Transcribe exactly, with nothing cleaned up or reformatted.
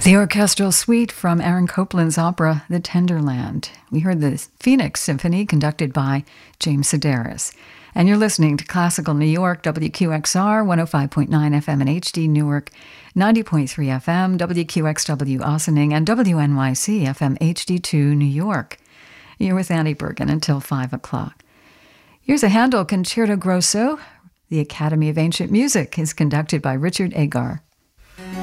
The orchestral suite from Aaron Copland's opera, The Tenderland. We heard the Phoenix Symphony conducted by James Sedaris. And you're listening to Classical New York, W Q X R, one oh five point nine F M in H D Newark, ninety point three F M, W Q X W Ossining, and W N Y C F M H D two New York. You're with Annie Bergen until five o'clock. Here's a Handel Concerto Grosso. The Academy of Ancient Music is conducted by Richard Agar.